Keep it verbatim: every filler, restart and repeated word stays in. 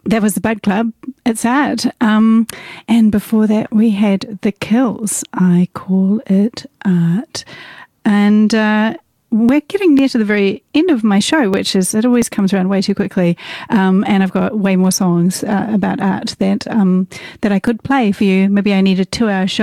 that was the Bud Club. It's art. Um, and before that, we had The Kills. I Call It Art. And uh, we're getting near to the very end of my show, which is, it always comes around way too quickly. Um, and I've got way more songs uh, about art that um, that I could play for you. Maybe I need a two-hour show.